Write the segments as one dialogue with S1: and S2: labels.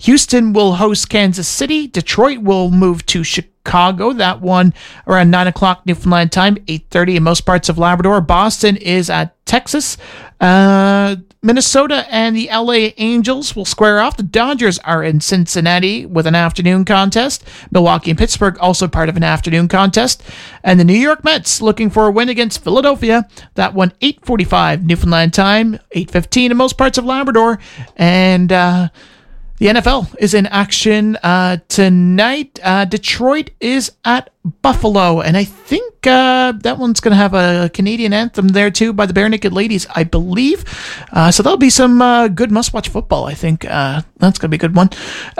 S1: Houston will host Kansas City. Detroit will move to Chicago. That one around 9 o'clock Newfoundland time, 8:30 in most parts of Labrador. Boston is at Texas. Minnesota and the LA Angels will square off. The Dodgers are in Cincinnati with an afternoon contest. Milwaukee and Pittsburgh also part of an afternoon contest. And the New York Mets looking for a win against Philadelphia. That one 8:45 Newfoundland time, 8:15 in most parts of Labrador. And the NFL is in action tonight. Detroit is at Buffalo, and I think that one's going to have a Canadian anthem there too by the Bare Naked Ladies, I believe. So that'll be some good must-watch football, I think. That's going to be a good one.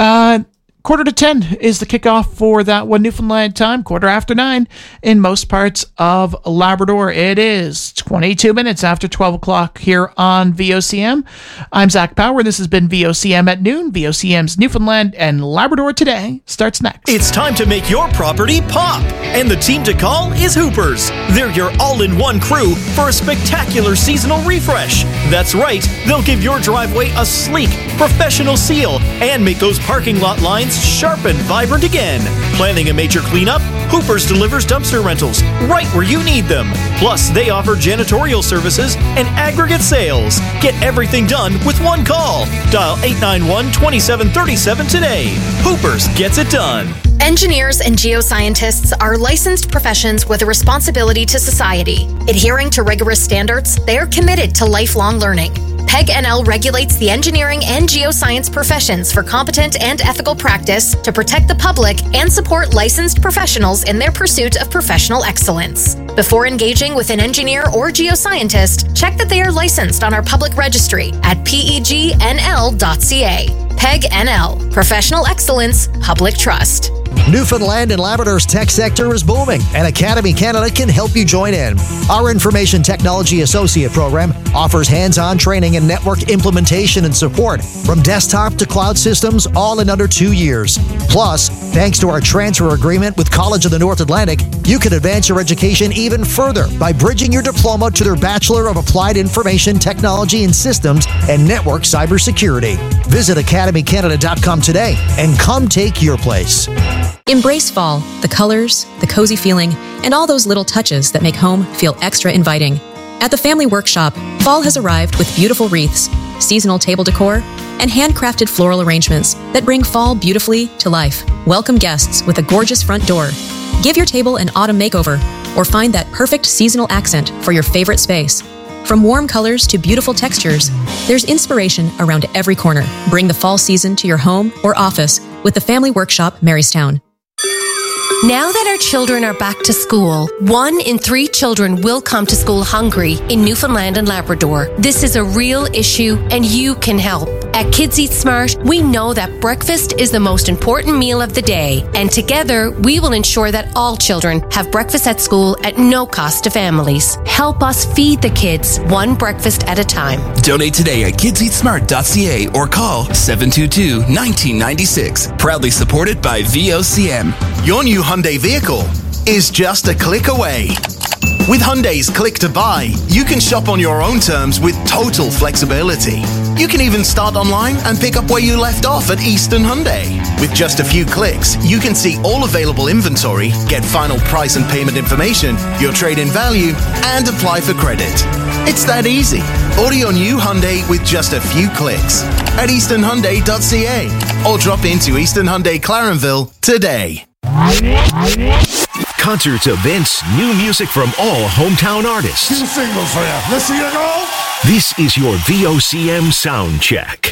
S1: 9:45 is the kickoff for that one Newfoundland time, 9:15 in most parts of Labrador. It is 22 minutes after 12 o'clock here on VOCM. I'm Zach Power. This has been VOCM at noon. VOCM's Newfoundland and Labrador Today starts next.
S2: It's time to make your property pop, and the team to call is Hoopers. They're your all-in-one crew for a spectacular seasonal refresh. That's right, they'll give your driveway a sleek, professional seal and make those parking lot lines sharp and vibrant again. Planning a major cleanup? Hoopers delivers dumpster rentals right where you need them. Plus, they offer janitorial services and aggregate sales. Get everything done with one call. Dial 891-2737 today. Hoopers gets it done.
S3: Engineers and geoscientists are licensed professions with a responsibility to society. Adhering to rigorous standards, they are committed to lifelong learning. PEG NL regulates the engineering and geoscience professions for competent and ethical practice to protect the public and support licensed professionals in their pursuit of professional excellence. Before engaging with an engineer or geoscientist, check that they are licensed on our public registry at pegnl.ca. PEG NL, Professional Excellence, Public Trust.
S4: Newfoundland and Labrador's tech sector is booming, and Academy Canada can help you join in. Our Information Technology Associate program offers hands-on training in network implementation and support from desktop to cloud systems, all in under 2 years. Plus, thanks to our transfer agreement with College of the North Atlantic, you can advance your education even further by bridging your diploma to their Bachelor of Applied Information Technology and Systems and Network Cybersecurity. Visit academycanada.com today and come take your place.
S5: Embrace fall, the colors, the cozy feeling, and all those little touches that make home feel extra inviting. At the Family Workshop, fall has arrived with beautiful wreaths, seasonal table decor, and handcrafted floral arrangements that bring fall beautifully to life. Welcome guests with a gorgeous front door. Give your table an autumn makeover, or find that perfect seasonal accent for your favorite space. From warm colors to beautiful textures, there's inspiration around every corner. Bring the fall season to your home or office with the Family Workshop, Marystown.
S6: Now that our children are back to school, 1 in 3 children will come to school hungry in Newfoundland and Labrador. This is a real issue and you can help. At Kids Eat Smart, we know that breakfast is the most important meal of the day, and together we will ensure that all children have breakfast at school at no cost to families. Help us feed the kids one breakfast at a time.
S7: Donate today at kidseatsmart.ca or call 722-1996. Proudly supported by VOCM.
S8: Your new Hyundai vehicle is just a click away. With Hyundai's Click to Buy, you can shop on your own terms with total flexibility. You can even start online and pick up where you left off at Eastern Hyundai. With just a few clicks, you can see all available inventory, get final price and payment information, your trade-in value, and apply for credit. It's that easy. Order your new Hyundai with just a few clicks at easternhyundai.ca or drop into Eastern Hyundai Clarenville today.
S9: Concerts, events, new music from all hometown artists.
S10: 2 singles for you. Let's see you go.
S9: This is your VOCM sound check.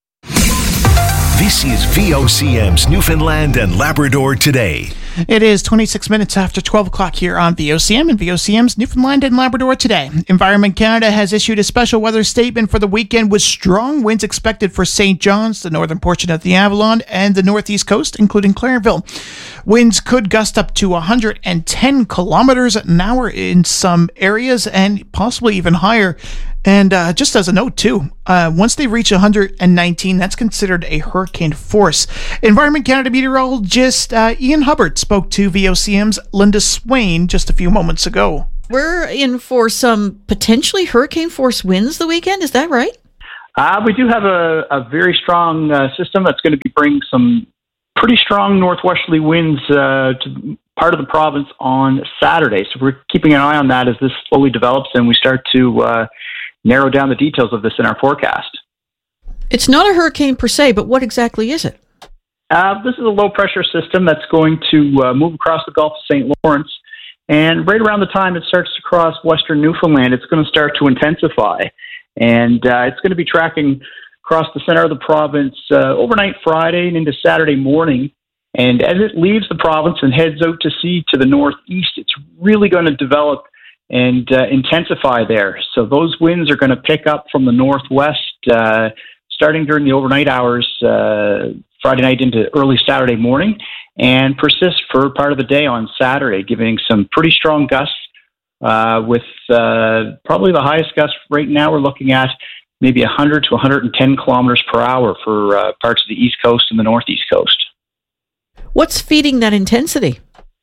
S9: This is VOCM's Newfoundland and Labrador Today.
S1: It is 26 minutes after 12 o'clock here on VOCM and VOCM's Newfoundland and Labrador Today. Environment Canada has issued a special weather statement for the weekend with strong winds expected for St. John's, the northern portion of the Avalon, and the northeast coast, including Clarenville. Winds could gust up to 110 kilometers an hour in some areas and possibly even higher. And just as a note, too, once they reach 119, that's considered a hurricane force. Environment Canada meteorologist Ian Hubbard spoke to VOCM's Linda Swain just a few moments ago.
S11: We're in for some potentially hurricane force winds the weekend, is that right? We do have a very strong system that's going to be bringing some pretty strong northwesterly winds to part of the province on Saturday. So we're keeping an eye on that as this slowly develops and we start to narrow down the details of this in our forecast.
S12: It's not a hurricane per se, but what exactly is it?
S11: This is a low-pressure system that's going to move across the Gulf of St. Lawrence. And right around the time it starts to cross western Newfoundland, it's going to start to intensify. And it's going to be tracking across the center of the province overnight Friday and into Saturday morning. And as it leaves the province and heads out to sea to the northeast, it's really going to develop and intensify there. So those winds are going to pick up from the northwest starting during the overnight hours Friday night into early Saturday morning and persist for part of the day on Saturday, giving some pretty strong gusts with probably the highest gust right now we're looking at maybe 100 to 110 kilometers per hour for parts of the East Coast and the Northeast Coast.
S12: What's feeding that intensity?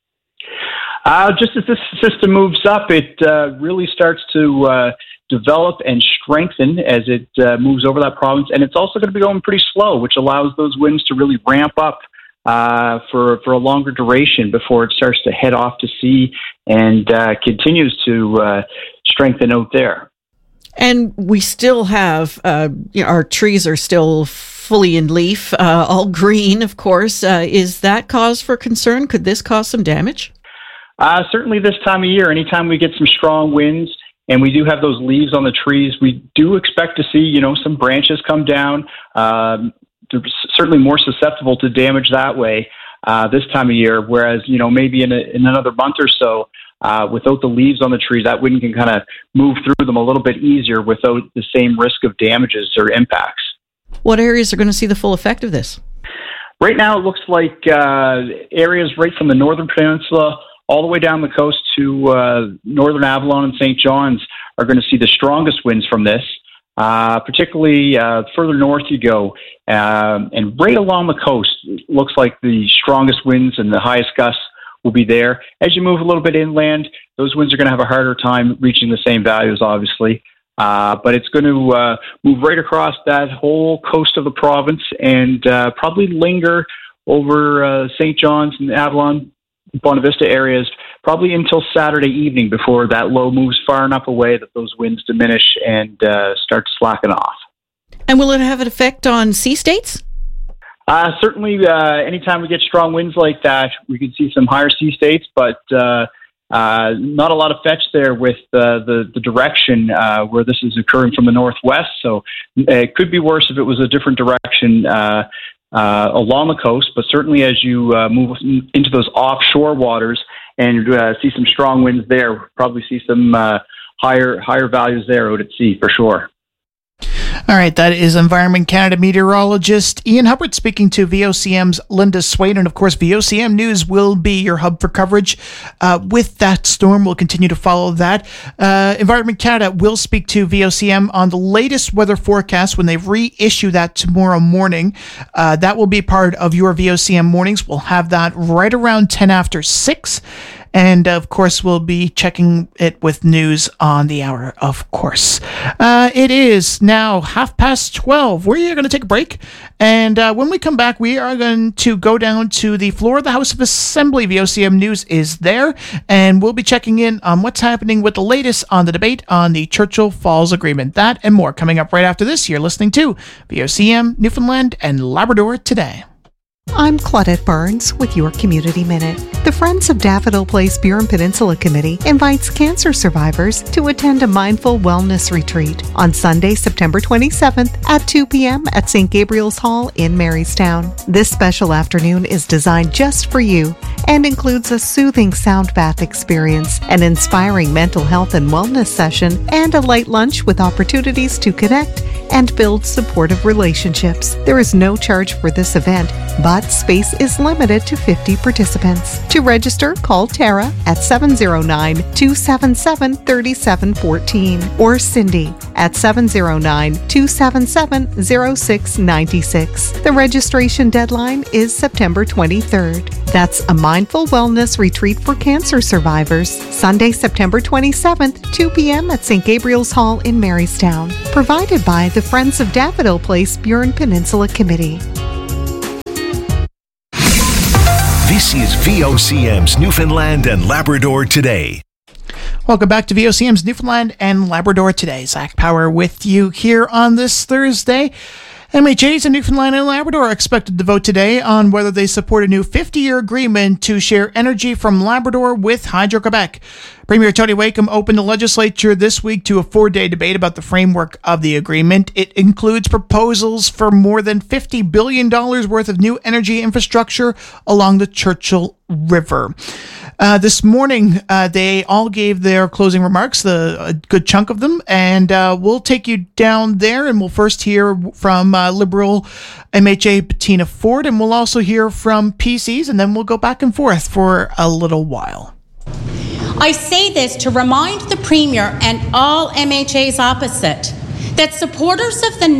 S11: Just as this system moves up, it really starts to develop and strengthen as it moves over that province. And it's also going to be going pretty slow, which allows those winds to really ramp up for a longer duration before it starts to head off to sea and continues to strengthen out there.
S12: And we still have, our trees are still fully in leaf, all green, of course. Is that cause for concern? Could this cause some damage?
S11: Certainly this time of year, anytime we get some strong winds and we do have those leaves on the trees, we do expect to see, some branches come down. They're certainly more susceptible to damage that way this time of year, whereas, maybe in another month or so, without the leaves on the trees, that wind can kind of move through them a little bit easier without the same risk of damages or impacts.
S12: What areas are going to see the full effect of this?
S11: Right now, it looks like areas right from the northern peninsula all the way down the coast to northern Avalon and St. John's are going to see the strongest winds from this. Particularly further north you go, and right along the coast, it looks like the strongest winds and the highest gusts will be there. As you move a little bit inland, those winds are going to have a harder time reaching the same values, obviously. But it's going to move right across that whole coast of the province and probably linger over St. John's and Avalon, Bonavista Vista areas, probably until Saturday evening before that low moves far enough away that those winds diminish and start to slacken off.
S12: And will it have an effect on sea states?
S11: Certainly, anytime we get strong winds like that, we can see some higher sea states, but not a lot of fetch there with the direction where this is occurring from the northwest. So it could be worse if it was a different direction along the coast, but certainly as you move into those offshore waters and see some strong winds there, probably see some higher values there out at sea for sure.
S1: All right, that is Environment Canada meteorologist Ian Hubbard speaking to VOCM's Linda Swain. And of course, VOCM News will be your hub for coverage with that storm. We'll continue to follow that. Environment Canada will speak to VOCM on the latest weather forecast when they reissue that tomorrow morning. That will be part of your VOCM mornings. We'll have that right around 10 after 6. And, of course, we'll be checking it with news on the hour, of course. It is now 12:30. We're going to take a break. And when we come back, we are going to go down to the floor of the House of Assembly. VOCM News is there. And we'll be checking in on what's happening with the latest on the debate on the Churchill Falls Agreement. That and more coming up right after this. You're listening to VOCM Newfoundland and Labrador Today.
S13: I'm Claudette Barnes with your Community Minute. The Friends of Daffodil Place Burin Peninsula Committee invites cancer survivors to attend a mindful wellness retreat on Sunday, September 27th at 2 p.m. at St. Gabriel's Hall in Marystown. This special afternoon is designed just for you and includes a soothing sound bath experience, an inspiring mental health and wellness session, and a light lunch with opportunities to connect and build supportive relationships. There is no charge for this event, but space is limited to 50 participants. To register, call Tara at 709-277-3714 or Cindy at 709-277-0696. The registration deadline is September 23rd. That's a mindful wellness retreat for cancer survivors, Sunday, September 27th, 2 p.m. at St. Gabriel's Hall in Marystown. Provided by the Friends of Daffodil Place Burin Peninsula Committee.
S9: This is VOCM's Newfoundland and Labrador Today.
S1: Welcome back to VOCM's Newfoundland and Labrador Today. Zach Power with you here on this Thursday. MHAs in Newfoundland and Labrador are expected to vote today on whether they support a new 50-year agreement to share energy from Labrador with Hydro-Quebec. Premier Tony Wakeham opened the legislature this week to a 4-day debate about the framework of the agreement. It includes proposals for more than $50 billion worth of new energy infrastructure along the Churchill River. This morning, they all gave their closing remarks, a good chunk of them, and we'll take you down there, and we'll first hear from Liberal MHA Bettina Ford, and we'll also hear from PCs, and then we'll go back and forth for a little while.
S14: I say this to remind the Premier and all MHAs opposite that supporters of the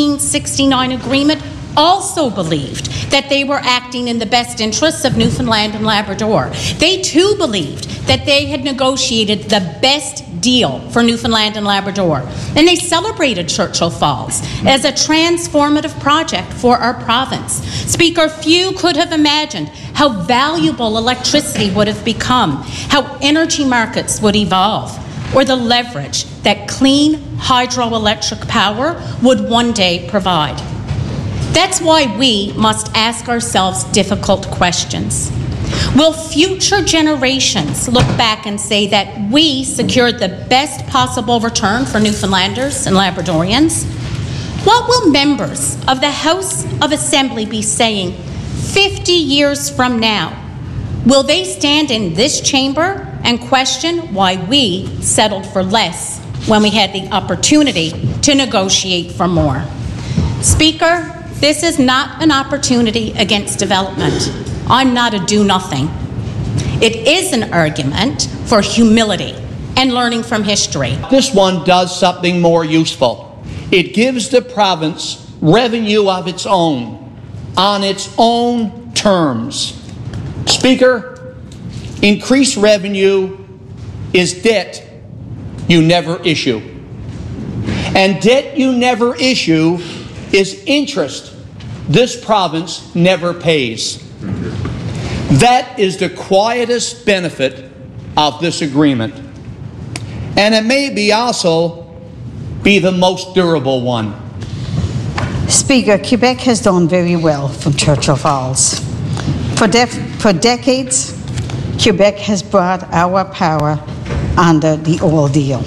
S14: 1969 agreement also believed that they were acting in the best interests of Newfoundland and Labrador. They too believed that they had negotiated the best deal for Newfoundland and Labrador. And they celebrated Churchill Falls as a transformative project for our province. Speaker, few could have imagined how valuable electricity would have become, how energy markets would evolve, or the leverage that clean hydroelectric power would one day provide. That's why we must ask ourselves difficult questions. Will future generations look back and say that we secured the best possible return for Newfoundlanders and Labradorians? What will members of the House of Assembly be saying 50 years from now? Will they stand in this chamber and question why we settled for less when we had the opportunity to negotiate for more? Speaker, this is not an opportunity against development. I'm not a do-nothing. It is an argument for humility and learning from history.
S15: This one does something more useful. It gives the province revenue of its own, on its own terms. Speaker, increased revenue is debt you never issue. And debt you never issue is interest this province never pays. That is the quietest benefit of this agreement. And it may be also be the most durable one.
S16: Speaker, Quebec has done very well from Churchill Falls. For decades, Quebec has brought our power under the old deal.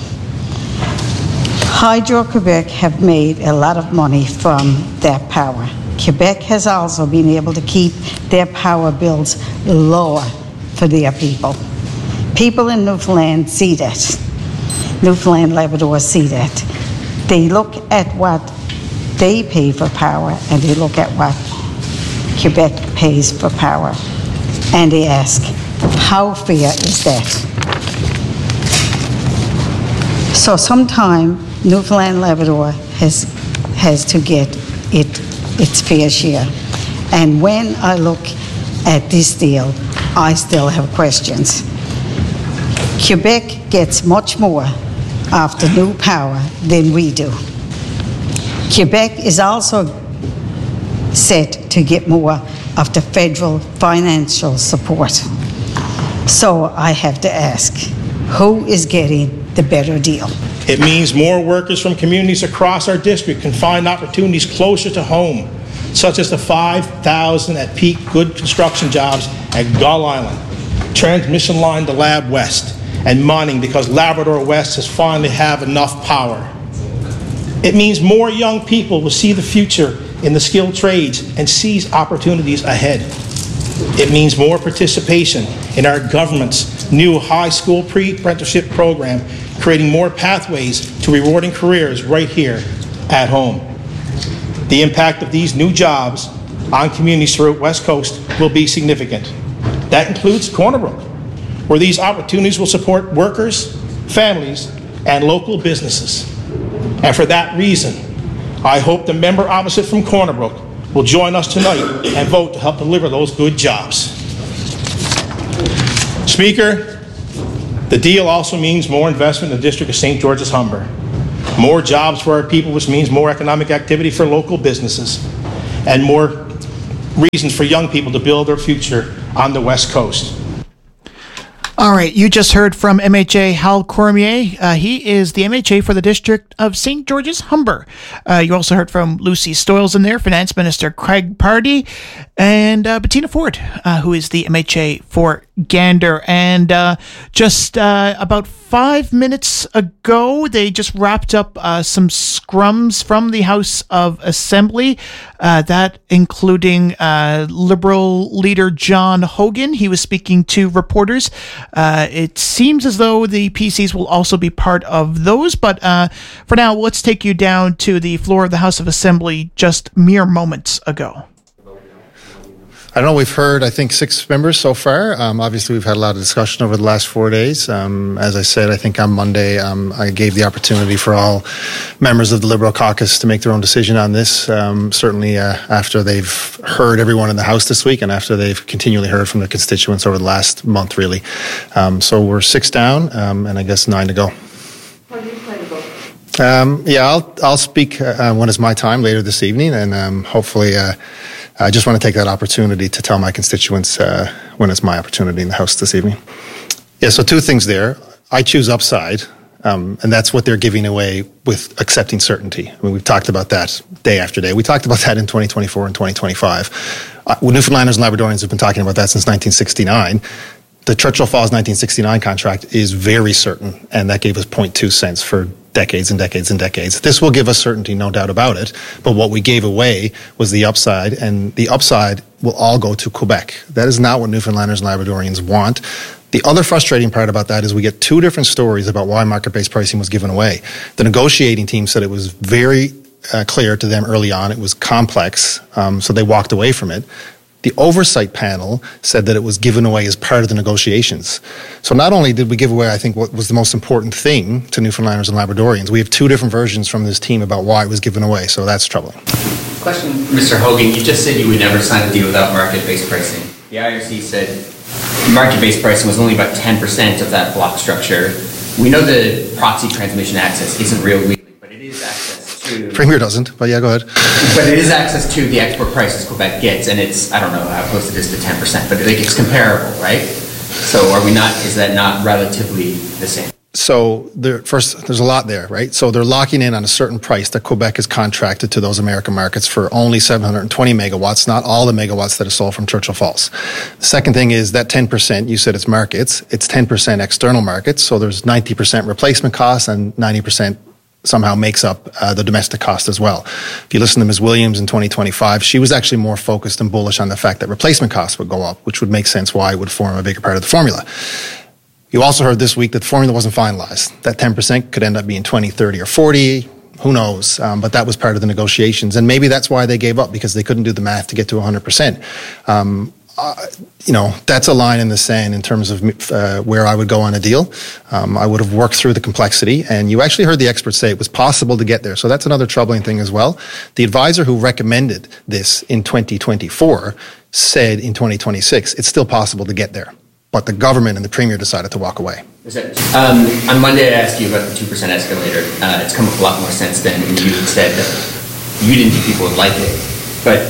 S16: Hydro-Quebec have made a lot of money from that power. Quebec has also been able to keep their power bills lower for their people. People in Newfoundland see that. Newfoundland Labrador see that. They look at what they pay for power and they look at what Quebec pays for power. And they ask, how fair is that? So sometime Newfoundland Labrador has to get its fair share. And when I look at this deal, I still have questions. Quebec gets much more of the new power than we do. Quebec is also set to get more of the federal financial support. So I have to ask, who is getting the better deal?
S17: It means more workers from communities across our district can find opportunities closer to home, such as the 5,000 at peak good construction jobs at Gull Island, transmission line to Lab West, and mining because Labrador West has finally have enough power. It means more young people will see the future in the skilled trades and seize opportunities ahead. It means more participation in our government's new high school pre-apprenticeship program, creating more pathways to rewarding careers right here at home. The impact of these new jobs on communities throughout West Coast will be significant. That includes Corner Brook, where these opportunities will support workers, families, and local businesses. And for that reason, I hope the member opposite from Corner Brook will join us tonight and vote to help deliver those good jobs. Speaker, the deal also means more investment in the District of St. George's Humber, more jobs for our people, which means more economic activity for local businesses, and more reasons for young people to build their future on the West Coast.
S1: All right, you just heard from MHA Hal Cormier. He is the MHA for the District of St. George's Humber. You also heard from Lucy Stoyles in there, Finance Minister Craig Pardee, and Bettina Ford, who is the MHA for Gander. And just about 5 minutes ago, they just wrapped up some scrums from the House of Assembly, that including Liberal leader John Hogan. He was speaking to reporters. It seems as though the PCs will also be part of those, but for now, let's take you down to the floor of the House of Assembly just mere moments ago.
S18: I don't know, we've heard, I think, 6 members so far. Obviously, we've had a lot of discussion over the last 4 days. As I said, I think on Monday, I gave the opportunity for all members of the Liberal caucus to make their own decision on this, certainly after they've heard everyone in the House this week and after they've continually heard from their constituents over the last month, really. So we're 6 down, and I guess 9 to go.
S19: How do you plan to vote?
S18: Yeah, I'll speak when it's my time later this evening, and hopefully I just want to take that opportunity to tell my constituents when it's my opportunity in the House this evening. Yeah, so 2 things there. I choose upside, and that's what they're giving away with accepting certainty. I mean, we've talked about that day after day. We talked about that in 2024 and 2025. Newfoundlanders and Labradorians have been talking about that since 1969. The Churchill Falls 1969 contract is very certain, and that gave us 0.2 cents for decades and decades and decades. This will give us certainty, no doubt about it, but what we gave away was the upside, and the upside will all go to Quebec. That is not what Newfoundlanders and Labradorians want. The other frustrating part about that is we get 2 different stories about why market-based pricing was given away. The negotiating team said it was very clear to them early on. It was complex, so they walked away from it. The oversight panel said that it was given away as part of the negotiations. So not only did we give away, I think, what was the most important thing to Newfoundlanders and Labradorians, we have 2 different versions from this team about why it was given away, so that's troubling.
S20: Question, Mr. Hogan, you just said you would never sign a deal without market-based pricing. The IRC said market-based pricing was only about 10% of that block structure. We know the proxy transmission access isn't real wheeling, but it is access to...
S18: Premier doesn't, but yeah, go ahead.
S20: But it is access to the export prices Quebec gets, and it's, I don't know how close it is to 10%, but like it's comparable, right? So is that not relatively the same?
S18: So first, there's a lot there, right? So they're locking in on a certain price that Quebec has contracted to those American markets for only 720 megawatts, not all the megawatts that are sold from Churchill Falls. The second thing is that 10%, you said it's markets, it's 10% external markets, so there's 90% replacement costs and 90% somehow makes up the domestic cost as well. If you listen to Ms. Williams in 2025, she was actually more focused and bullish on the fact that replacement costs would go up, which would make sense why it would form a bigger part of the formula. You also heard this week that the formula wasn't finalized. That 10% could end up being 20, 30, or 40. Who knows? But that was part of the negotiations. And maybe that's why they gave up, because they couldn't do the math to get to 100%. That's a line in the sand in terms of where I would go on a deal. I would have worked through the complexity, and you actually heard the experts say it was possible to get there. So that's another troubling thing as well. The advisor who recommended this in 2024 said in 2026, it's still possible to get there. But the government and the Premier decided to walk away.
S20: On Monday, I asked you about the 2% escalator. It's come up a lot more since then, and you said that you didn't think people would like it. But,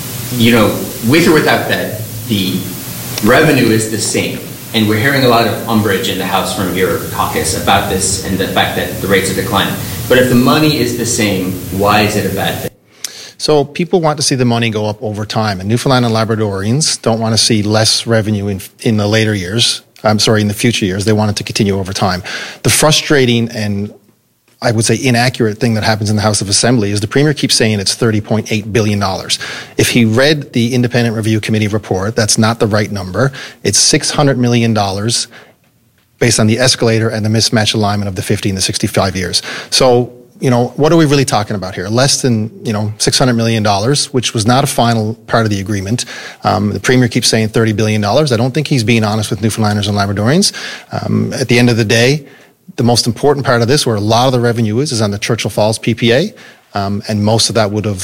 S20: with or without that, the revenue is the same. And we're hearing a lot of umbrage in the House from your caucus about this and the fact that the rates are declining. But if the money is the same, why is it a bad thing?
S18: So people want to see the money go up over time, and Newfoundland and Labradorians don't want to see less revenue in the later years. In the future years. They want it to continue over time. The frustrating and I would say inaccurate thing that happens in the House of Assembly is the Premier keeps saying it's $30.8 billion. If he read the Independent Review Committee report, that's not the right number. It's $600 million based on the escalator and the mismatch alignment of the 50 and the 65 years. So, what are we really talking about here? Less than, $600 million, which was not a final part of the agreement. The Premier keeps saying $30 billion. I don't think he's being honest with Newfoundlanders and Labradorians. At the end of the day, the most important part of this, where a lot of the revenue is on the Churchill Falls PPA, and most of that would have,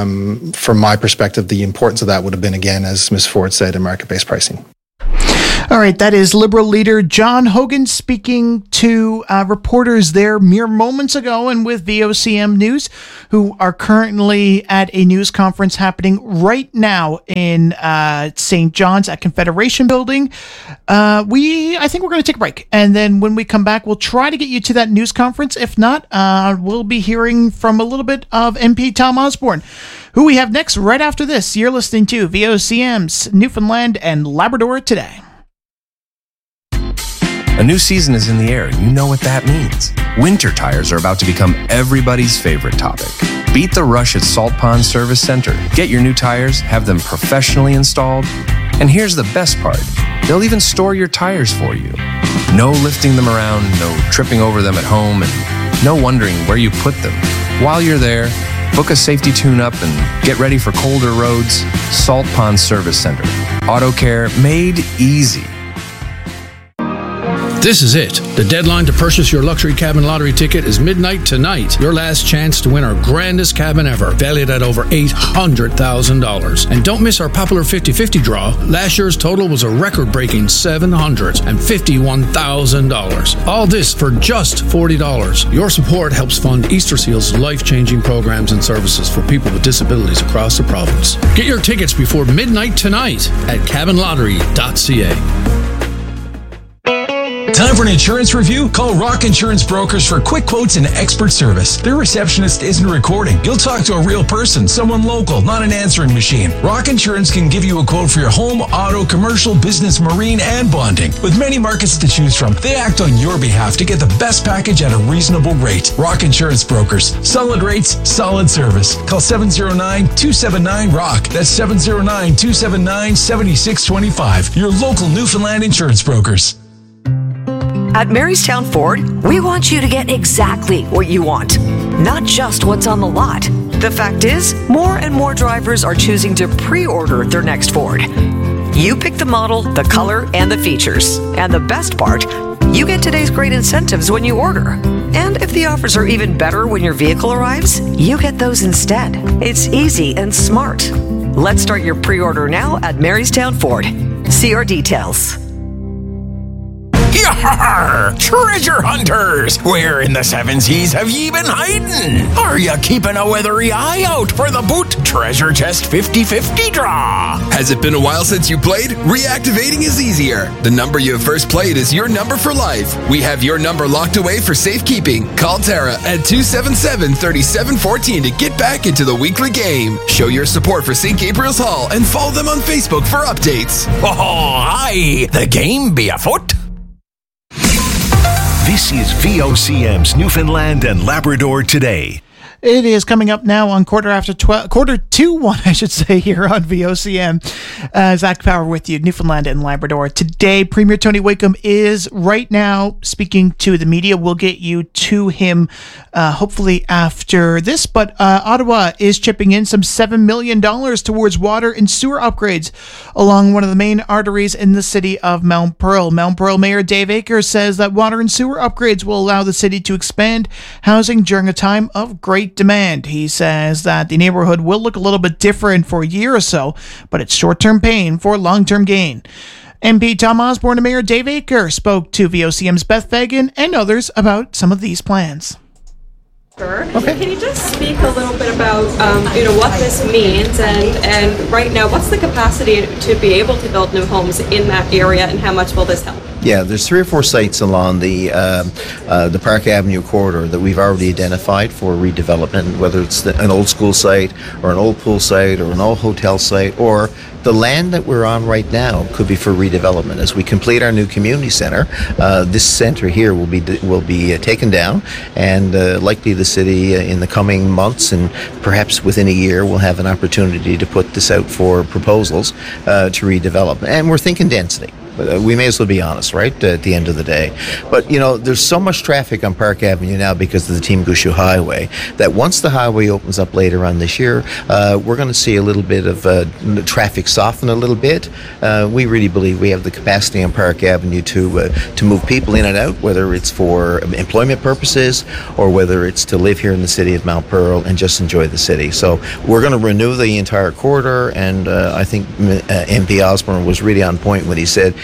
S18: from my perspective, the importance of that would have been, again, as Ms. Ford said, in market-based pricing.
S1: All All right, that is Liberal leader John Hogan speaking to reporters there mere moments ago, and with VOCM News, who are currently at a news conference happening right now in St. John's at Confederation Building. I think we're going to take a break, and then when we come back, we'll try to get you to that news conference. If not, we'll be hearing from a little bit of MP Tom Osborne, who we have next right after this. You're listening to VOCM's Newfoundland and Labrador Today.
S21: A new season is in the air, and you know what that means. Winter tires are about to become everybody's favorite topic. Beat the rush at Salt Pond Service Center. Get your new tires, have them professionally installed, and here's the best part. They'll even store your tires for you. No lifting them around, no tripping over them at home, and no wondering where you put them. While you're there, book a safety tune-up and get ready for colder roads. Salt Pond Service Center. Auto care made easy.
S22: This is it. The deadline to purchase your luxury cabin lottery ticket is midnight tonight. Your last chance to win our grandest cabin ever, valued at over $800,000. And don't miss our popular 50-50 draw. Last year's total was a record-breaking $751,000. All this for just $40. Your support helps fund Easter Seal's life-changing programs and services for people with disabilities across the province. Get your tickets before midnight tonight at cabinlottery.ca.
S23: Time for an insurance review? Call Rock Insurance Brokers for quick quotes and expert service. Their receptionist isn't recording. You'll talk to a real person, someone local, not an answering machine. Rock Insurance can give you a quote for your home, auto, commercial, business, marine, and bonding. With many markets to choose from, they act on your behalf to get the best package at a reasonable rate. Rock Insurance Brokers. Solid rates, solid service. Call 709-279-ROCK. That's 709-279-7625. Your local Newfoundland insurance brokers.
S24: At Marystown Ford, we want you to get exactly what you want, not just what's on the lot. The fact is, more and more drivers are choosing to pre-order their next Ford. You pick the model, the color, and the features. And the best part, you get today's great incentives when you order. And if the offers are even better when your vehicle arrives, you get those instead. It's easy and smart. Let's start your pre-order now at Marystown Ford. See our details.
S25: Yar! Treasure hunters! Where in the seven seas have ye been hiding? Are ya keeping a weathery eye out for the Boot Treasure Chest 50-50 draw?
S7: Has it been a while since you played? Reactivating is easier. The number you have first played is your number for life. We have your number locked away for safekeeping. Call Tara at 277-3714 to get back into the weekly game. Show your support for St. Gabriel's Hall and follow them on Facebook for updates.
S25: Oh, aye! The game be afoot.
S9: This is VOCM's Newfoundland and Labrador Today.
S1: It is coming up now on quarter to one, I should say, here on VOCM. Zach Power with you, Newfoundland and Labrador. Today, Premier Tony Wakeham is right now speaking to the media. We'll get you to him hopefully after this. But Ottawa is chipping in some $7 million towards water and sewer upgrades along one of the main arteries in the city of Mount Pearl. Mount Pearl Mayor Dave Akers says that water and sewer upgrades will allow the city to expand housing during a time of great demand. He says that the neighborhood will look a little bit different for a year or so, but it's short-term pain for long-term gain. MP Tom Osborne and Mayor Dave Akers spoke to VOCM's Beth Fagan and others about some of these plans.
S26: Okay. So can you just speak a little bit about what this means and right now what's the capacity to be able to build new homes in that area and how much will this help?
S27: Yeah, there's 3 or 4 sites along the Park Avenue corridor that we've already identified for redevelopment, whether it's an old school site or an old pool site or an old hotel site, or the land that we're on right now could be for redevelopment. As we complete our new community center, this center here will be taken down, and likely the city in the coming months and perhaps within a year will have an opportunity to put this out for proposals to redevelop. And we're thinking density. We may as well be honest, right, at the end of the day. But, there's so much traffic on Park Avenue now because of the Team Gushu Highway that once the highway opens up later on this year, we're going to see a little bit of traffic soften a little bit. We really believe we have the capacity on Park Avenue to move people in and out, whether it's for employment purposes or whether it's to live here in the city of Mount Pearl and just enjoy the city. So we're going to renew the entire corridor, and I think MP Osborne was really on point when he said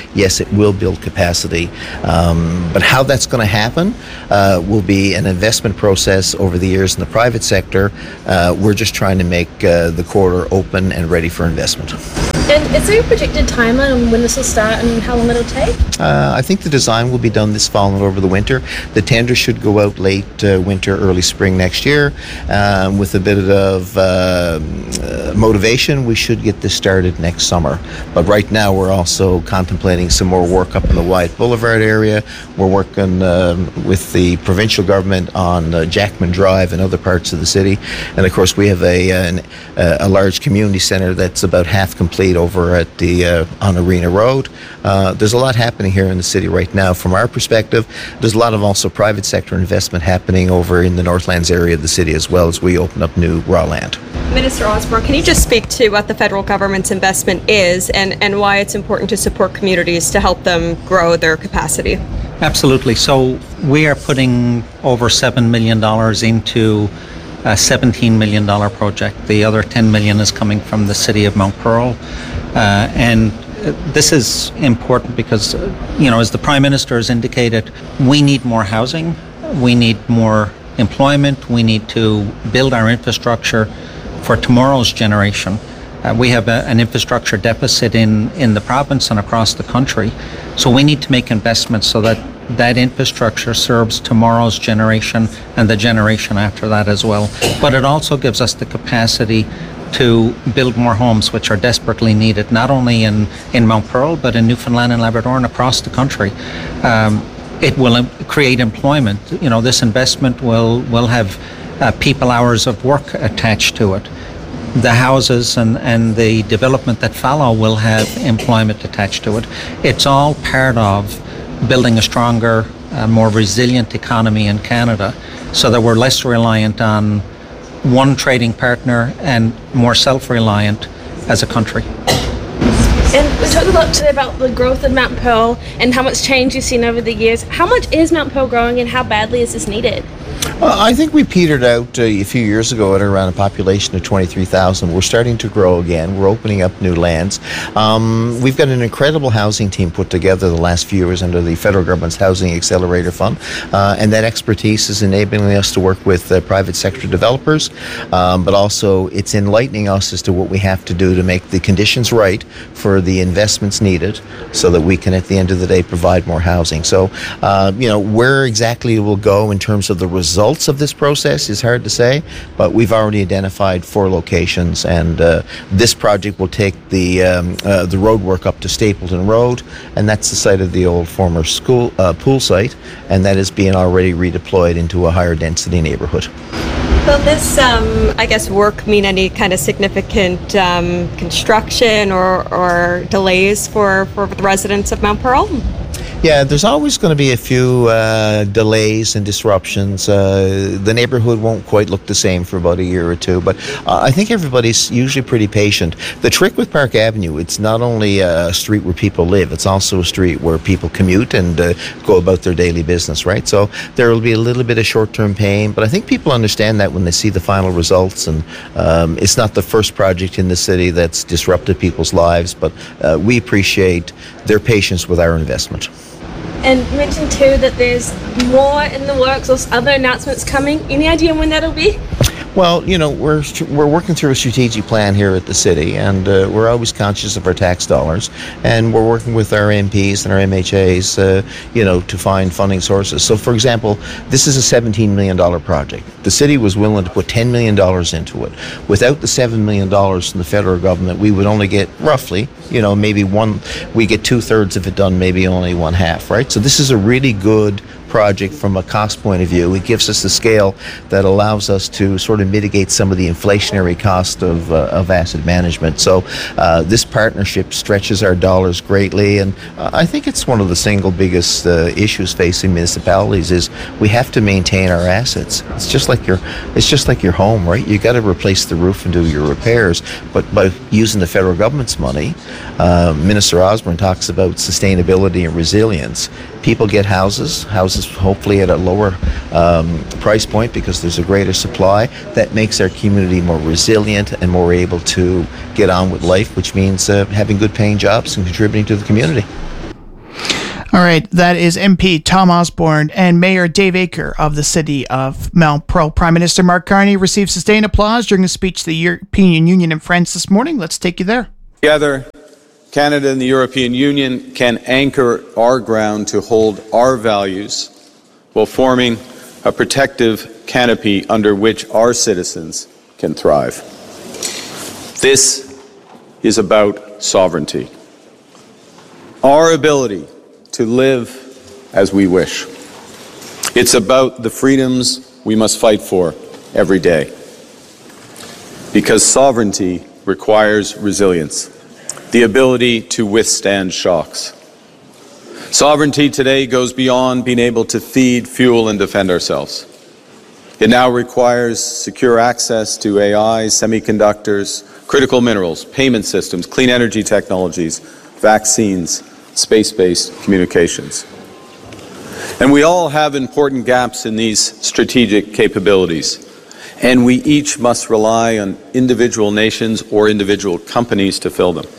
S27: yes, it will build capacity. But how that's going to happen will be an investment process over the years in the private sector. We're just trying to make the corridor open and ready for investment.
S2: And is there a projected timeline on when this will start and how long it'll take?
S27: I think the design will be done this fall and over the winter. The tender should go out late winter, early spring next year. With a bit of motivation, we should get this started next summer. But right now, we're also contemplating some more work up in the Wyatt Boulevard area. We're working with the provincial government on Jackman Drive and other parts of the city. And of course, we have a large community center that's about half complete over at the on Arena Road. There's a lot happening here in the city right now. From our perspective, there's a lot of also private sector investment happening over in the Northlands area of the city as well as we open up new raw land.
S26: Minister Osborne, can you just speak to what the federal government's investment is and why it's important to support communities to help them grow their capacity?
S3: Absolutely. So we are putting over $7 million into a $17 million project. The other $10 million is coming from the city of Mount Pearl. And this is important because, as the Prime Minister has indicated, we need more housing, we need more employment, we need to build our infrastructure for tomorrow's generation. We have an infrastructure deficit in the province and across the country. So we need to make investments so that infrastructure serves tomorrow's generation and the generation after that as well. But it also gives us the capacity to build more homes, which are desperately needed, not only in Mount Pearl, but in Newfoundland and Labrador and across the country. It will create employment. This investment will have people hours of work attached to it. The houses and the development that follow will have employment attached to it. It's all part of building a stronger, more resilient economy in Canada so that we're less reliant on one trading partner and more self-reliant as a country.
S2: And we talked a lot today about the growth of Mount Pearl and how much change you've seen over the years. How much is Mount Pearl growing and how badly is this needed?
S27: I think we petered out a few years ago at around a population of 23,000. We're starting to grow again. We're opening up new lands. We've got an incredible housing team put together the last few years under the federal government's Housing Accelerator Fund, and that expertise is enabling us to work with private sector developers, but also it's enlightening us as to what we have to do to make the conditions right for the investments needed so that we can, at the end of the day, provide more housing. So, where exactly it will go in terms of the results of this process is hard to say, but we've already identified 4 locations, and this project will take the road work up to Stapleton Road, and that's the site of the old former school pool site, and that is being already redeployed into a higher density neighborhood.
S26: Will this, work mean any kind of significant construction or delays for the residents of Mount Pearl?
S27: Yeah, there's always going to be a few delays and disruptions. The neighborhood won't quite look the same for about a year or two, but I think everybody's usually pretty patient. The trick with Park Avenue, it's not only a street where people live, it's also a street where people commute and go about their daily business, right? So there will be a little bit of short-term pain, but I think people understand that when they see the final results, and it's not the first project in the city that's disrupted people's lives, but we appreciate their patience with our investment.
S2: And you mentioned too that there's more in the works or other announcements coming. Any idea when that'll be?
S27: Well, we're working through a strategic plan here at the city, and we're always conscious of our tax dollars, and we're working with our MPs and our MHAs, to find funding sources. So, for example, this is a $17 million project. The city was willing to put $10 million into it. Without the $7 million from the federal government, we would only get roughly, maybe we get 2/3 of it done, maybe only 1/2, right? So this is a really good project from a cost point of view. It gives us the scale that allows us to sort of mitigate some of the inflationary cost of asset management. So this partnership stretches our dollars greatly, and I think it's one of the single biggest issues facing municipalities is we have to maintain our assets. It's just like your home, right? You got to replace the roof and do your repairs, but by using the federal government's money, Minister Osborne talks about sustainability and resilience. People get houses hopefully at a lower price point because there's a greater supply. That makes our community more resilient and more able to get on with life, which means having good paying jobs and contributing to the community.
S1: All right, that is MP Tom Osborne and Mayor Dave Aker of the city of Mount Pearl. Prime Minister Mark Carney received sustained applause during a speech to the European Union in France this morning. Let's take you there.
S4: Together, Canada and the European Union can anchor our ground to hold our values while forming a protective canopy under which our citizens can thrive. This is about sovereignty. Our ability to live as we wish. It's about the freedoms we must fight for every day. Because sovereignty requires resilience, the ability to withstand shocks. Sovereignty today goes beyond being able to feed, fuel, and defend ourselves. It now requires secure access to AI, semiconductors, critical minerals, payment systems, clean energy technologies, vaccines, space-based communications. And we all have important gaps in these strategic capabilities, and we each must rely on individual nations or individual companies to fill them.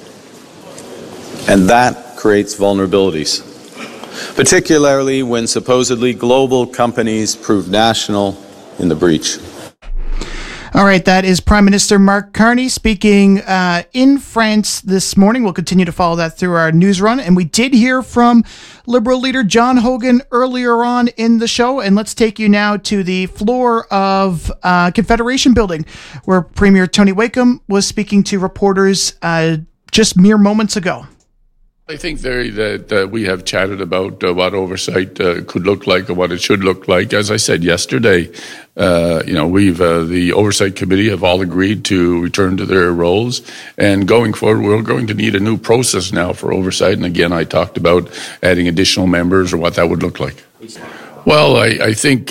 S4: And that creates vulnerabilities, particularly when supposedly global companies prove national in the breach.
S1: All right, that is Prime Minister Mark Carney speaking in France this morning. We'll continue to follow that through our news run. And we did hear from Liberal leader John Hogan earlier on in the show. And let's take you now to the floor of Confederation Building, where Premier Tony Wakeham was speaking to reporters just mere moments ago.
S5: I think that we have chatted about what oversight could look like and what it should look like. As I said yesterday, we've the Oversight Committee have all agreed to return to their roles. And going forward, we're going to need a new process now for oversight. And again, I talked about adding additional members or what that would look like. Well, I think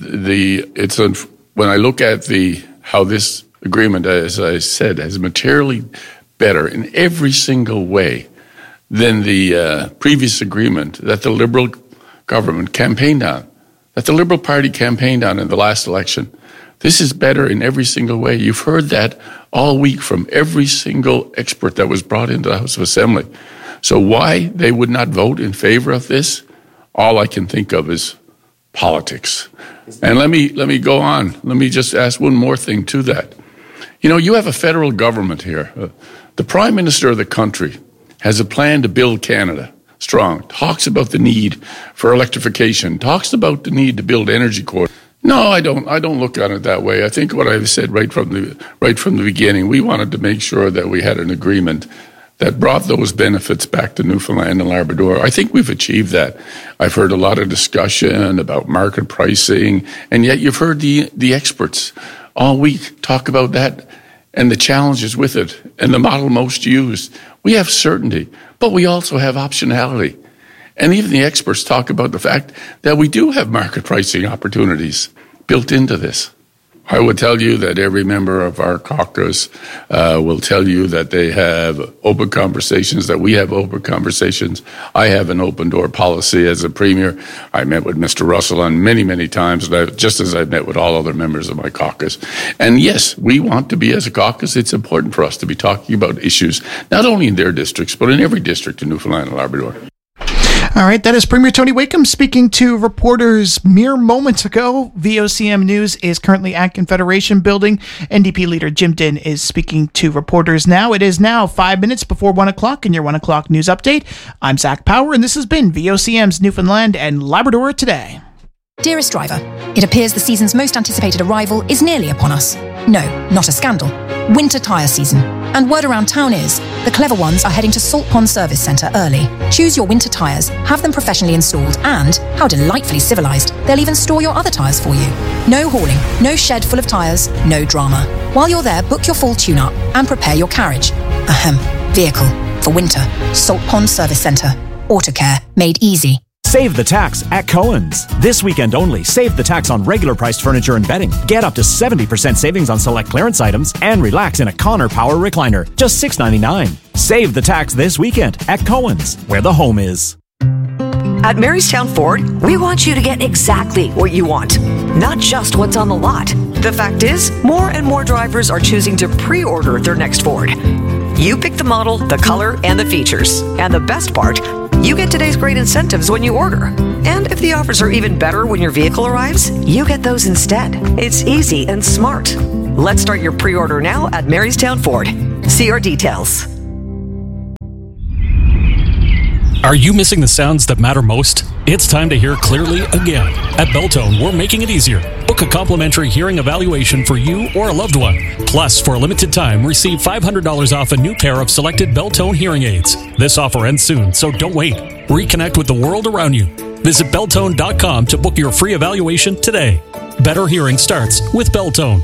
S5: when I look at how this agreement, as I said, has materially better in every single way than the previous agreement that the Liberal government campaigned on, that the Liberal Party campaigned on in the last election. This is better in every single way. You've heard that all week from every single expert that was brought into the House of Assembly. So why they would not vote in favor of this, all I can think of is politics. And let me go on. Let me just ask one more thing to that. You have a federal government here. The Prime Minister of the country has a plan to build Canada strong, talks about the need for electrification, talks about the need to build energy corridors. No, I don't look at it that way. I think what I've said right from the beginning, we wanted to make sure that we had an agreement that brought those benefits back to Newfoundland and Labrador. I think we've achieved that. I've heard a lot of discussion about market pricing, and yet you've heard the experts all week talk about that and the challenges with it and the model most used. We have certainty, but we also have optionality. And even the experts talk about the fact that we do have market pricing opportunities built into this. I would tell you that every member of our caucus will tell you that they have open conversations, that we have open conversations. I have an open door policy as a premier. I met with Mr. Russell on many, many times, just as I've met with all other members of my caucus. And yes, we want to be, as a caucus, it's important for us to be talking about issues, not only in their districts, but in every district in Newfoundland and Labrador.
S1: All right, that is Premier Tony Wakeham speaking to reporters mere moments ago. VOCM News is currently at Confederation Building. NDP leader Jim Dinn is speaking to reporters now. It is now 5 minutes before 1 o'clock in your 1 o'clock news update. I'm Zach Power, and this has been VOCM's Newfoundland and Labrador Today.
S6: Dearest driver, it appears the season's most anticipated arrival is nearly upon us. No, not a scandal. Winter tyre season. And word around town is, the clever ones are heading to Salt Pond Service Centre early. Choose your winter tyres, have them professionally installed, and, how delightfully civilised, they'll even store your other tyres for you. No hauling, no shed full of tyres, no drama. While you're there, book your full tune-up and prepare your carriage. Vehicle. For winter. Salt Pond Service Centre. Autocare. Made easy.
S8: Save the tax at Cohen's. This weekend only, save the tax on regular priced furniture and bedding. Get up to 70% savings on select clearance items and relax in a Connor Power recliner. Just $6.99. Save the tax this weekend at Cohen's, where the home is.
S24: At Marystown Ford, we want you to get exactly what you want, not just what's on the lot. The fact is, more and more drivers are choosing to pre-order their next Ford. You pick the model, the color, and the features. And the best part, you get today's great incentives when you order. And if the offers are even better when your vehicle arrives, you get those instead. It's easy and smart. Let's start your pre-order now at Marystown Ford. See our details.
S10: Are you missing the sounds that matter most? It's time to hear clearly again. At Beltone, we're making it easier. Book a complimentary hearing evaluation for you or a loved one. Plus, for a limited time, receive $500 off a new pair of selected Beltone hearing aids. This offer ends soon, so don't wait. Reconnect with the world around you. Visit Beltone.com to book your free evaluation today. Better hearing starts with Beltone.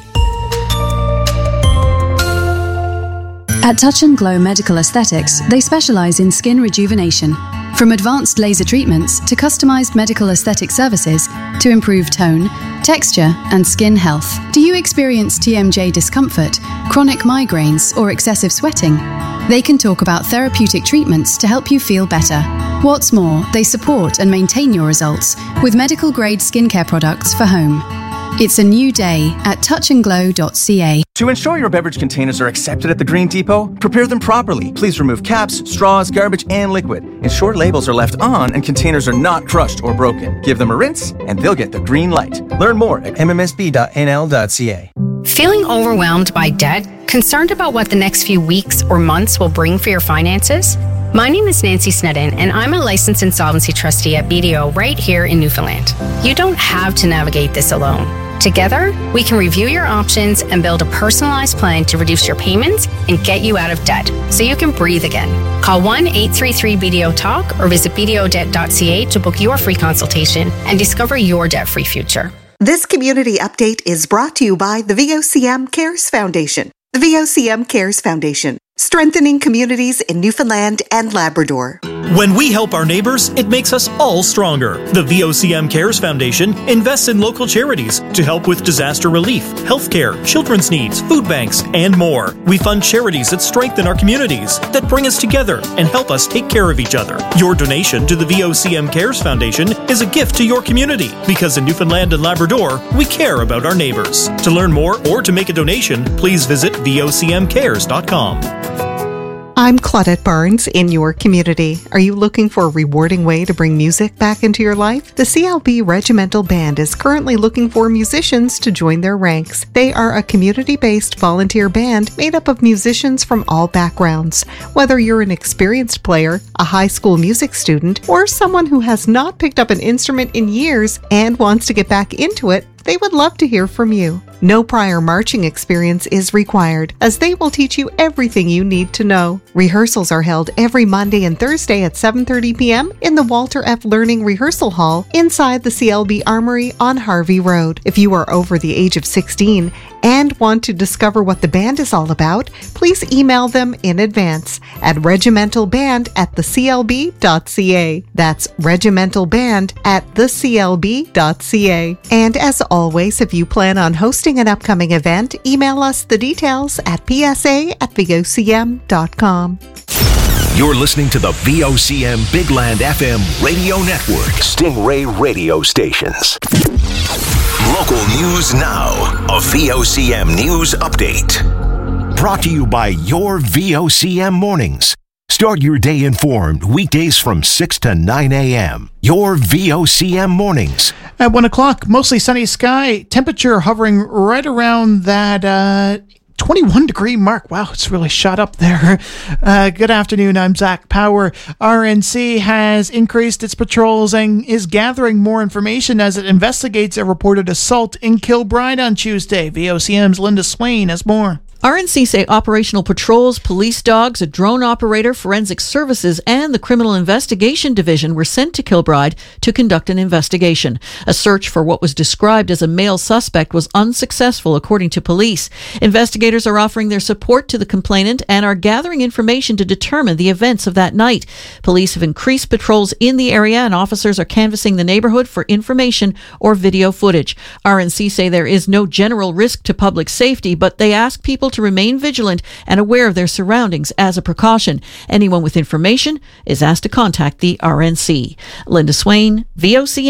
S11: At Touch and Glow Medical Aesthetics, they specialize in skin rejuvenation. From advanced laser treatments to customized medical aesthetic services to improve tone, texture, and skin health. Do you experience TMJ discomfort, chronic migraines, or excessive sweating? They can talk about therapeutic treatments to help you feel better. What's more, they support and maintain your results with medical-grade skincare products for home. It's a new day at touchandglow.ca.
S12: To ensure your beverage containers are accepted at the Green Depot, prepare them properly. Please remove caps, straws, garbage, and liquid. Ensure labels are left on and containers are not crushed or broken. Give them a rinse and they'll get the green light. Learn more at mmsb.nl.ca.
S13: Feeling overwhelmed by debt? Concerned about what the next few weeks or months will bring for your finances? My name is Nancy Snedden, and I'm a licensed insolvency trustee at BDO right here in Newfoundland. You don't have to navigate this alone. Together, we can review your options and build a personalized plan to reduce your payments and get you out of debt so you can breathe again. Call 1-833-BDO-TALK or visit bdodebt.ca to book your free consultation and discover your debt-free future.
S14: This community update is brought to you by the VOCM Cares Foundation. The VOCM Cares Foundation, strengthening communities in Newfoundland and Labrador.
S15: When we help our neighbors, it makes us all stronger. The VOCM Cares Foundation invests in local charities to help with disaster relief, healthcare, children's needs, food banks, and more. We fund charities that strengthen our communities, that bring us together and help us take care of each other. Your donation to the VOCM Cares Foundation is a gift to your community, because in Newfoundland and Labrador, we care about our neighbors. To learn more or to make a donation, please visit vocmcares.com.
S14: I'm Claudette Barnes in your community. Are you looking for a rewarding way to bring music back into your life? The CLB Regimental Band is currently looking for musicians to join their ranks. They are a community-based volunteer band made up of musicians from all backgrounds. Whether you're an experienced player, a high school music student, or someone who has not picked up an instrument in years and wants to get back into it, they would love to hear from you. No prior marching experience is required, as they will teach you everything you need to know. Rehearsals are held every Monday and Thursday at 7:30 p.m. in the Walter F. Learning Rehearsal Hall inside the CLB Armory on Harvey Road. If you are over the age of 16 and want to discover what the band is all about, please email them in advance at regimentalband@theclb.ca. That's regimentalband@theclb.ca. And as always, if you plan on hosting an upcoming event, email us the details at psa@vocm.com.
S9: You're listening to the VOCM Bigland FM radio network, Stingray radio stations. Local news now, a VOCM news update. Brought to you by your VOCM mornings. Start your day informed weekdays from 6 to 9 a.m. Your VOCM mornings.
S1: At 1 o'clock, mostly sunny sky, temperature hovering right around that 21-degree mark. Wow, it's really shot up there. Good afternoon, I'm Zach Power. RNC has increased its patrols and is gathering more information as it investigates a reported assault in Kilbride on Tuesday. VOCM's Linda Swain has more.
S16: RNC say operational patrols, police dogs, a drone operator, forensic services, and the Criminal Investigation Division were sent to Kilbride to conduct an investigation. A search for what was described as a male suspect was unsuccessful, according to police. Investigators are offering their support to the complainant and are gathering information to determine the events of that night. Police have increased patrols in the area and officers are canvassing the neighborhood for information or video footage. RNC say there is no general risk to public safety, but they ask people to remain vigilant and aware of their surroundings as a precaution. Anyone with information is asked to contact the RNC. Linda Swain, VOCM,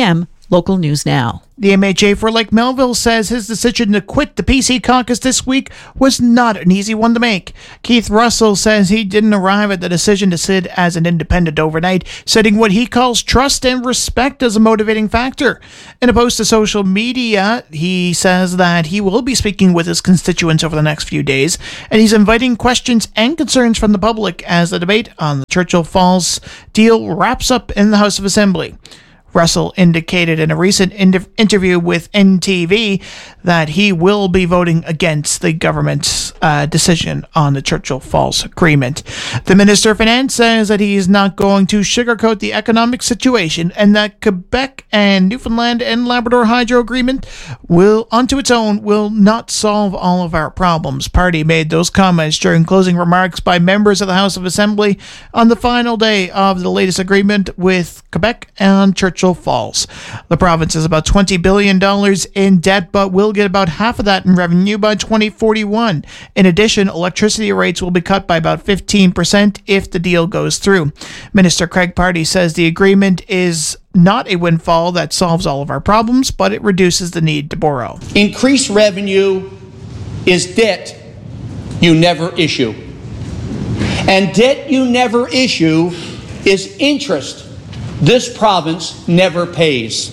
S16: Local News Now.
S1: The MHA for Lake Melville says his decision to quit the PC caucus this week was not an easy one to make. Keith Russell says he didn't arrive at the decision to sit as an independent overnight, citing what he calls trust and respect as a motivating factor. In a post to social media, he says that he will be speaking with his constituents over the next few days, and he's inviting questions and concerns from the public as the debate on the Churchill Falls deal wraps up in the House of Assembly. Russell indicated in a recent interview with NTV that he will be voting against the government's decision on the Churchill Falls agreement. The Minister of Finance says that he is not going to sugarcoat the economic situation and that Quebec and Newfoundland and Labrador Hydro Agreement will, onto its own, will not solve all of our problems. Party made those comments during closing remarks by members of the House of Assembly on the final day of the latest agreement with Quebec and Churchill Falls. The province is about $20 billion in debt, but will get about half of that in revenue by 2041. In addition, electricity rates will be cut by about 15% if the deal goes through. Minister Craig Party says the agreement is not a windfall that solves all of our problems, but it reduces the need to borrow.
S17: Increased revenue is debt you never issue. And debt you never issue is interest this province never pays.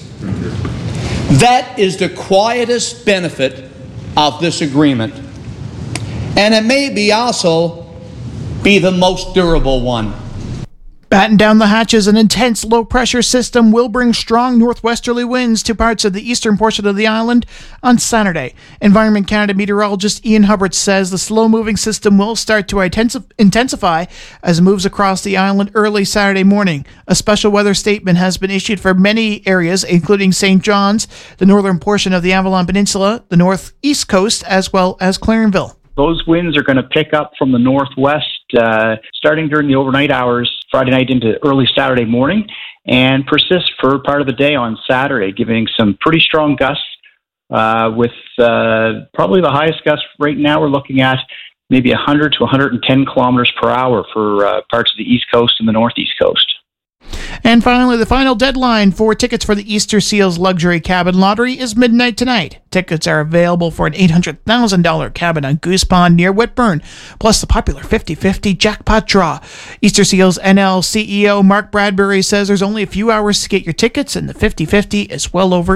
S17: That is the quietest benefit of this agreement. And it may be also be the most durable one.
S1: Batten down the hatches, an intense low-pressure system will bring strong northwesterly winds to parts of the eastern portion of the island on Saturday. Environment Canada meteorologist Ian Hubbard says the slow-moving system will start to intensify as it moves across the island early Saturday morning. A special weather statement has been issued for many areas, including St. John's, the northern portion of the Avalon Peninsula, the northeast coast, as well as Clarenville.
S18: Those winds are going to pick up from the northwest starting during the overnight hours, Friday night into early Saturday morning, and persist for part of the day on Saturday, giving some pretty strong gusts with probably the highest gust right now we're looking at maybe 100 to 110 kilometers per hour for parts of the East Coast and the Northeast Coast.
S1: And finally, the final deadline for tickets for the Easter Seals Luxury Cabin Lottery is midnight tonight. Tickets are available for an $800,000 cabin on Goose Pond near Whitburn, plus the popular 50-50 jackpot draw. Easter Seals NL CEO Mark Bradbury says there's only a few hours to get your tickets, and the 50-50 is well over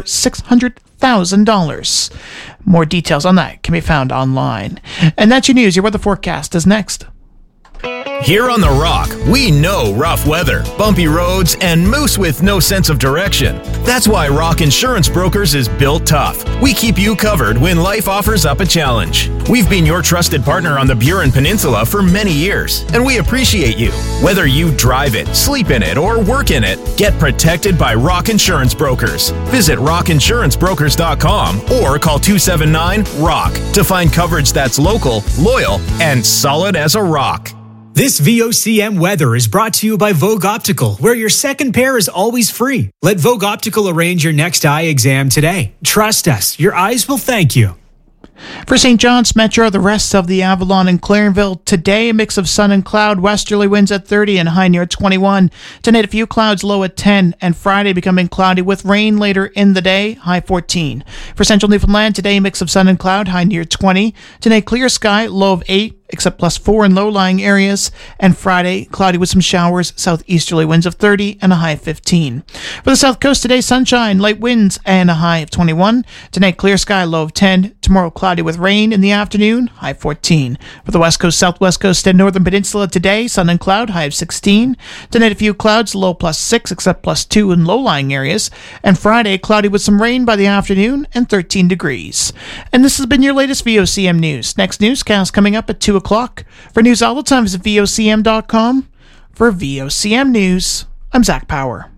S1: $600,000. More details on that can be found online. And that's your news. Your weather forecast is next.
S19: Here on The Rock, we know rough weather, bumpy roads, and moose with no sense of direction. That's why Rock Insurance Brokers is built tough. We keep you covered when life offers up a challenge. We've been your trusted partner on the Burin Peninsula for many years, and we appreciate you. Whether you drive it, sleep in it, or work in it, get protected by Rock Insurance Brokers. Visit rockinsurancebrokers.com or call 279-ROCK to find coverage that's local, loyal, and solid as a rock.
S20: This VOCM weather is brought to you by Vogue Optical, where your second pair is always free. Let Vogue Optical arrange your next eye exam today. Trust us, your eyes will thank you.
S1: For St. John's Metro, the rest of the Avalon and Clarenville, today a mix of sun and cloud, westerly winds at 30 and high near 21. Tonight a few clouds, low at 10, and Friday becoming cloudy with rain later in the day, high 14. For Central Newfoundland, today a mix of sun and cloud, high near 20. Tonight clear sky, low of 8. Except +4 in low-lying areas, and Friday, cloudy with some showers, southeasterly winds of 30 and a high of 15. For the south coast today, sunshine, light winds, and a high of 21. Tonight, clear sky, low of 10. Tomorrow, cloudy with rain in the afternoon, high 14. For the west coast, southwest coast, and northern peninsula today, sun and cloud, high of 16. Tonight, a few clouds, low +6, except +2 in low-lying areas. And Friday, cloudy with some rain by the afternoon, and 13 degrees. And this has been your latest VOCM News. Next newscast coming up at 2 o'clock. For news all the time, visit VOCM.com. For VOCM News, I'm Zach Power.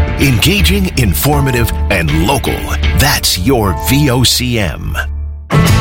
S9: Engaging, informative, and local. That's your VOCM.